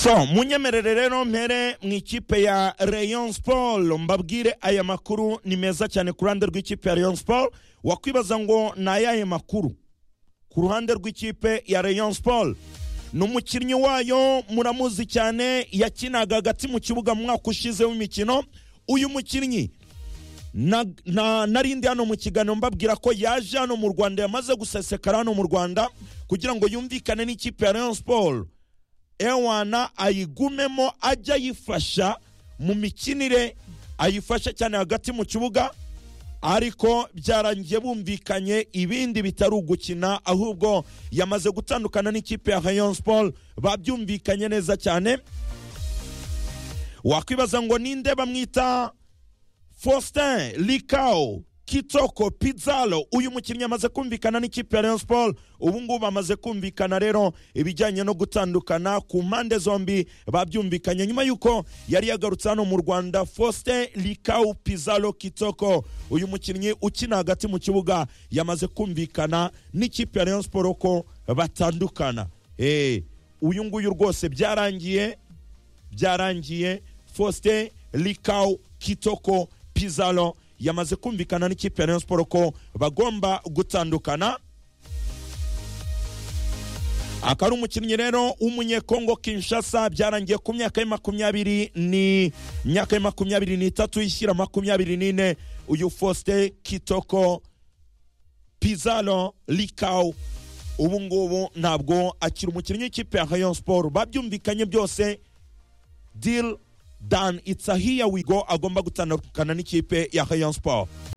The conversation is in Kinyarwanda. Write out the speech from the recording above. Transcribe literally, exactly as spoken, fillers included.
So munyemerere rero mpere mu ikipe ya Rayon Sport mbabwire aya makuru ni meza cyane ku ruhande rw'ikipe ya Rayon Sport. Wakwibaza ngo na ayahe makuru ku ruhande rw'ikipe ya Rayon Sport? Numukinnyi wayo muramuzi cyane, yakinaga hagati mu kibuga mu mwaka ushize w'imikino. Uyu mukinnyi na, na narindi hano mu kiganiro mbabwira ko yaje hano mu Rwanda, yamaze gusesekara hano mu Rwanda kugira ngo yumvikane n'ikipe ya Rayon Sport, ewana ayigumemo ajya yifasha mu mikinire, ayifasha cyane hagati mu kibuga. Ariko byarangiye bumvikanye ibindi bitari ugukina, ahubwo yamaze gutandukana n'ikipe ya Rayon Sport, babyumvikanye neza cyane. Wakwibaza ngo ninde bamwita Faustin Likao Kitoko Pizarro. Uyu mukinnyi amaze kumvikana n'ikipe ya Rayon Sport, ubu ngubu amaze kumvikana rero ibijyanye no gutandukana ku mpande zombi, babyumvikanye nyuma yuko yari yagarutse hano mu Rwanda. Faustin Likao Pizarro Kitoko, uyu mukinnyi ukina hagati mu kibuga, yamaze kumvikana n'ikipe ya Rayon Sport ko batandukana. Eh, uyu nguyu rwose byarangiye byarangiye Faustin Likao Kitoko Pizarro yamaze kumvikana n'ikipe ya Rayon Sport ko bagomba gutandukana. Akari umukinnyi rero umunyekongo Kinshasa, byarangiye ku myaka ya makumyabiri ni myaka ya makumyabiri n'itatu ishyira makumyabiri n'ine. Uyu Faustin Kitoko Pizarro Likao ubu ngubu ntabwo akiri umukinnyi w'ikipe ya Rayon Sport, babyumvikanye byose, deal done, it's a here we go, agomba gutandukana n'ikipe ya Rayon Sport.